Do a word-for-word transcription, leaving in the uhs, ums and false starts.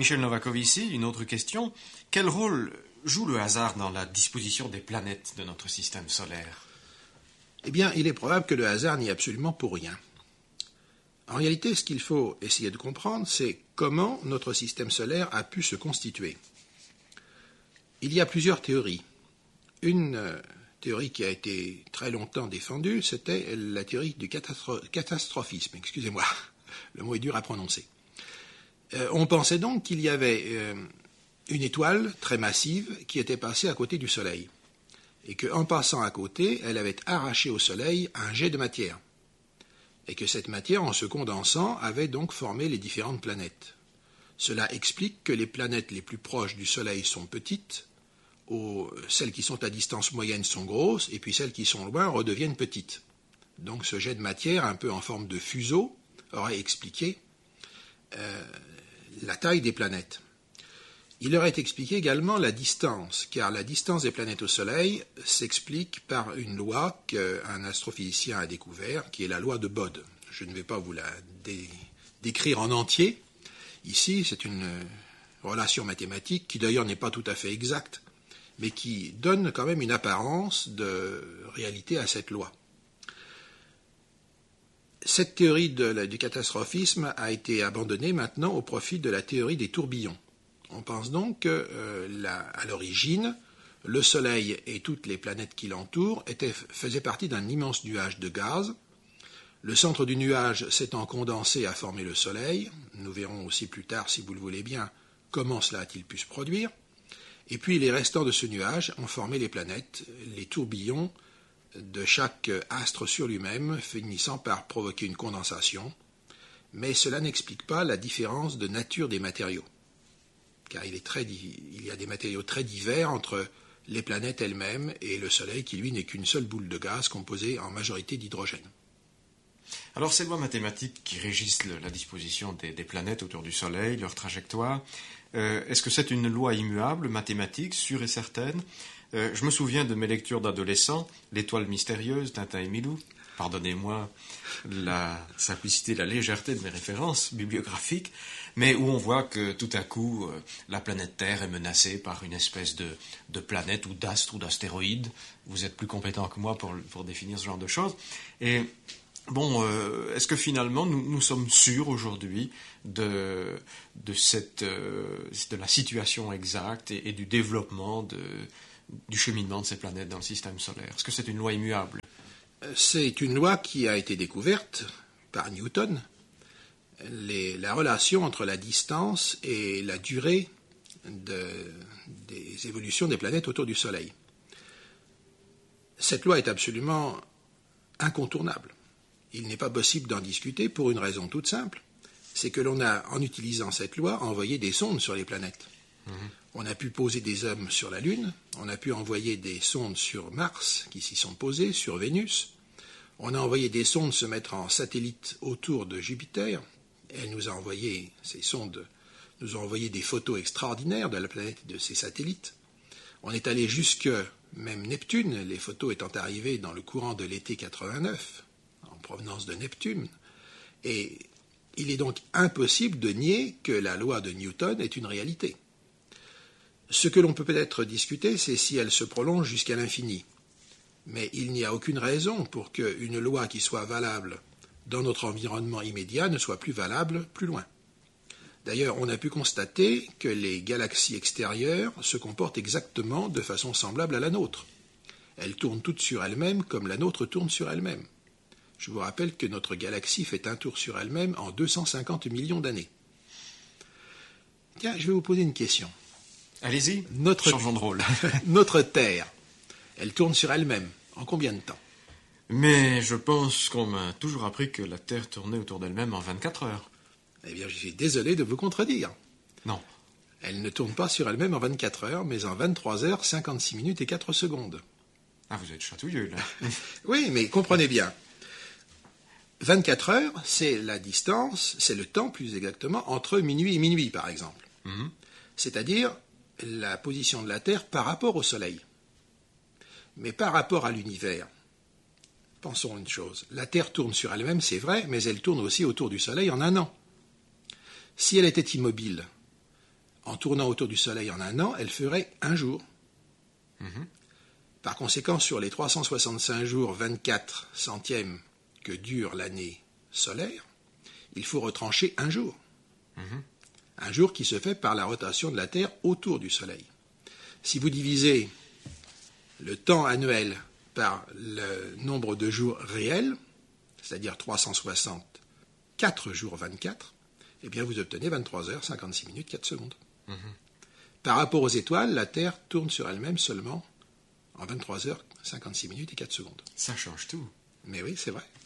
Michel Novakovici, une autre question. Quel rôle joue le hasard dans la disposition des planètes de notre système solaire? Eh bien, il est probable que le hasard n'y est absolument pour rien. En réalité, ce qu'il faut essayer de comprendre, c'est comment notre système solaire a pu se constituer. Il y a plusieurs théories. Une euh, théorie qui a été très longtemps défendue, c'était la théorie du catastro- catastrophisme. Excusez-moi, le mot est dur à prononcer. Euh, on pensait donc qu'il y avait euh, une étoile très massive qui était passée à côté du Soleil, et qu'en passant à côté, elle avait arraché au Soleil un jet de matière, et que cette matière, en se condensant, avait donc formé les différentes planètes. Cela explique que les planètes les plus proches du Soleil sont petites, aux, celles qui sont à distance moyenne sont grosses, et puis celles qui sont loin redeviennent petites. Donc ce jet de matière, un peu en forme de fuseau, aurait expliqué euh, la taille des planètes. Il aurait expliqué également la distance, car la distance des planètes au Soleil s'explique par une loi qu'un astrophysicien a découverte, qui est la loi de Bode. Je ne vais pas vous la dé- décrire en entier. Ici, c'est une relation mathématique qui d'ailleurs n'est pas tout à fait exacte, mais qui donne quand même une apparence de réalité à cette loi. Cette théorie de, du catastrophisme a été abandonnée maintenant au profit de la théorie des tourbillons. On pense donc qu'à euh, l'origine, le Soleil et toutes les planètes qui l'entourent étaient, faisaient partie d'un immense nuage de gaz. Le centre du nuage s'étant condensé a formé le Soleil. Nous verrons aussi plus tard, si vous le voulez bien, comment cela a-t-il pu se produire. Et puis les restants de ce nuage ont formé les planètes, les tourbillons de chaque astre sur lui-même, finissant par provoquer une condensation. Mais cela n'explique pas la différence de nature des matériaux, car il, est très, il y a des matériaux très divers entre les planètes elles-mêmes et le Soleil, qui lui n'est qu'une seule boule de gaz composée en majorité d'hydrogène. Alors ces lois mathématiques qui régissent le, la disposition des, des planètes autour du Soleil, leur trajectoire, euh, est-ce que c'est une loi immuable, mathématique, sûre et certaine? euh, Je me souviens de mes lectures d'adolescent, L'étoile mystérieuse, Tintin et Milou. Pardonnez-moi la simplicité, la légèreté de mes références bibliographiques, mais où on voit que tout à coup, euh, la planète Terre est menacée par une espèce de, de planète ou d'astre ou d'astéroïde. Vous êtes plus compétent que moi pour, pour définir ce genre de choses. Et bon, euh, est-ce que finalement nous, nous sommes sûrs aujourd'hui de, de, cette, euh, de la situation exacte et, et du développement de, du cheminement de ces planètes dans le système solaire? Est-ce que c'est une loi immuable? C'est une loi qui a été découverte par Newton. Les, la relation entre la distance et la durée de, des évolutions des planètes autour du Soleil. Cette loi est absolument incontournable. Il n'est pas possible d'en discuter pour une raison toute simple, c'est que l'on a, en utilisant cette loi, envoyé des sondes sur les planètes. Mmh. On a pu poser des hommes sur la Lune, on a pu envoyer des sondes sur Mars, qui s'y sont posées, sur Vénus. On a envoyé des sondes se mettre en satellite autour de Jupiter. Elle nous a envoyé, ces sondes nous ont envoyé des photos extraordinaires de la planète et de ses satellites. On est allé jusque même Neptune, les photos étant arrivées dans le courant de l'été quatre-vingt-neuf, en provenance de Neptune. Et il est donc impossible de nier que la loi de Newton est une réalité. Ce que l'on peut peut-être discuter, c'est si elle se prolonge jusqu'à l'infini. Mais il n'y a aucune raison pour qu'une loi qui soit valable dans notre environnement immédiat ne soit plus valable plus loin. D'ailleurs, on a pu constater que les galaxies extérieures se comportent exactement de façon semblable à la nôtre. Elles tournent toutes sur elles-mêmes comme la nôtre tourne sur elle-même. Je vous rappelle que notre galaxie fait un tour sur elle-même en deux cent cinquante millions d'années. Tiens, je vais vous poser une question. Allez-y, notre, changeons de rôle. Notre Terre, elle tourne sur elle-même. En combien de temps? Mais je pense qu'on m'a toujours appris que la Terre tournait autour d'elle-même en vingt-quatre heures. Eh bien, je suis désolé de vous contredire. Non. Elle ne tourne pas sur elle-même en vingt-quatre heures, mais en vingt-trois heures, cinquante-six minutes et quatre secondes. Ah, vous êtes chatouilleux, là. Oui, mais comprenez bien. vingt-quatre heures, c'est la distance, c'est le temps, plus exactement, entre minuit et minuit, par exemple. Mm-hmm. C'est-à-dire la position de la Terre par rapport au Soleil. Mais par rapport à l'univers, pensons une chose. La Terre tourne sur elle-même, c'est vrai, mais elle tourne aussi autour du Soleil en un an. Si elle était immobile, en tournant autour du Soleil en un an, elle ferait un jour. Mhm. Par conséquent, sur les trois cent soixante-cinq jours, vingt-quatre centièmes que dure l'année solaire, il faut retrancher un jour. Mhm. Un jour qui se fait par la rotation de la Terre autour du Soleil. Si vous divisez le temps annuel par le nombre de jours réels, c'est-à-dire trois cent soixante-quatre jours vingt-quatre, eh bien vous obtenez vingt-trois heures, cinquante-six minutes, quatre secondes. Mhm. Par rapport aux étoiles, la Terre tourne sur elle-même seulement en vingt-trois heures, cinquante-six minutes et quatre secondes. Ça change tout. Mais oui, c'est vrai.